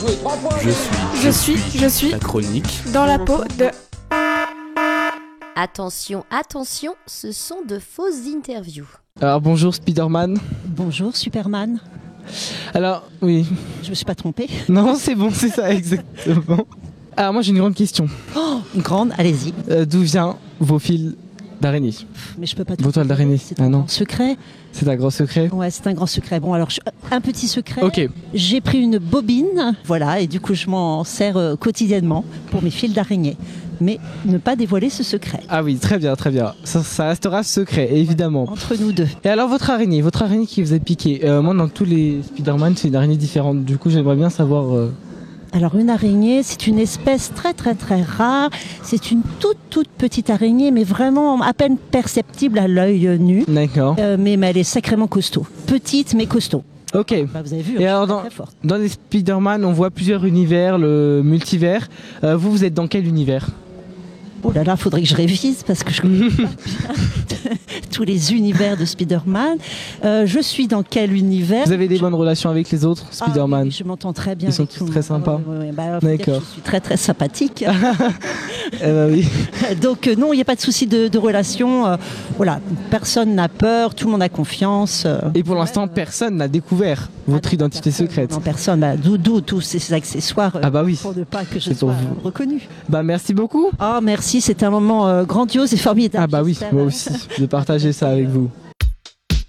Je suis La chronique. dans la peau de... Attention, attention, ce sont de fausses interviews. Alors bonjour Spider-Man. Bonjour Superman. Alors oui, Je me suis pas trompée. non c'est bon, c'est ça exactement. Alors moi j'ai une grande question. Grande, allez-y. D'où vient vos fils d'araignée? Mais je peux pas tout Vos toiles dire. d'araignée. C'est Ah un non, grand secret. c'est un grand secret. Ouais, c'est un grand secret. Bon, alors, un petit secret. Ok. J'ai pris une bobine, voilà, et du coup, je m'en sers quotidiennement pour mes fils d'araignée. Mais ne pas dévoiler ce secret. Ah oui, très bien, très bien. Ça restera secret, évidemment. Entre nous deux. Et alors votre araignée qui vous a piqué, moi dans tous les Spider-Man c'est une araignée différente. Du coup j'aimerais bien savoir... Alors, une araignée, c'est une espèce très, très, très rare. C'est une toute petite araignée, mais vraiment à peine perceptible à l'œil nu. D'accord. Mais elle est sacrément costaud. Petite, mais costaud. Ok. Bah, vous avez vu, Et hein, alors je suis dans, très forte. dans les Spider-Man on voit plusieurs univers, le multivers. Vous êtes dans quel univers? Oh là là, faudrait que je révise parce que je connais pas bien tous les univers de Spider-Man. Je suis dans quel univers? Vous avez des bonnes relations avec les autres Spider-Man? Ah, oui, je m'entends très bien. Ils sont avec tous tout le très monde. sympas. Ouais, bah, faut dire que D'accord. Je suis très très sympathique. Eh ben oui. Donc non, il n'y a pas de souci de relation. Voilà, personne n'a peur, tout le monde a confiance. Et pour l'instant personne n'a découvert votre identité secrète. Non, personne. Bah, d'où tous ces accessoires Ah bah oui. pour ne pas que je C'est pour sois vous. reconnue. Bah merci beaucoup. Ah merci, c'était un moment grandiose et formidable. Ah bah oui, J'espère. moi aussi, de partager ça avec vous.